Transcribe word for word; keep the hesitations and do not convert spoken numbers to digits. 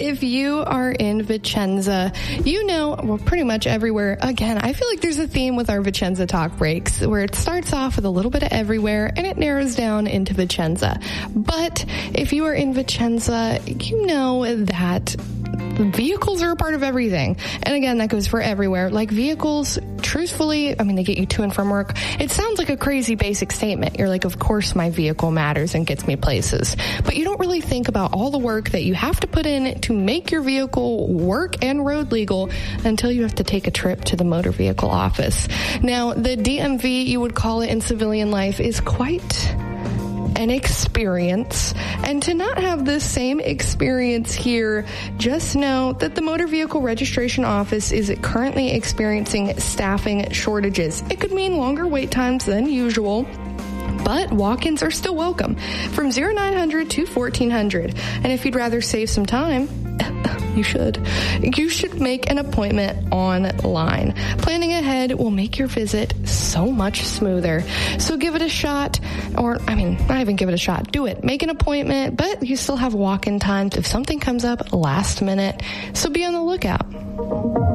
if you are in Vicenza, you know, well, pretty much everywhere. Again, I feel like there's a theme with our Vicenza talk breaks where it starts off with a little bit of everywhere and it narrows down into Vicenza. But if you are in Vicenza, you know that vehicles are a part of everything. And again, that goes for everywhere. Like vehicles, truthfully, I mean, they get you to and from work. It sounds like a crazy basic statement. You're like, of course my vehicle matters and gets me places. But you don't really think about all the work that you have to put in to make your vehicle work and road legal until you have to take a trip to the motor vehicle office. Now, the D M V, you would call it in civilian life, is quite an experience. And to not have this same experience here, just know that the Motor Vehicle Registration Office is currently experiencing staffing shortages. It could mean longer wait times than usual, but walk-ins are still welcome from oh nine hundred to fourteen hundred. And if you'd rather save some time, you should. You should make an appointment online. Planning ahead will make your visit so much smoother. So give it a shot, or, I mean, not even give it a shot. Do it. Make an appointment, but you still have walk-in times if something comes up last minute. So be on the lookout.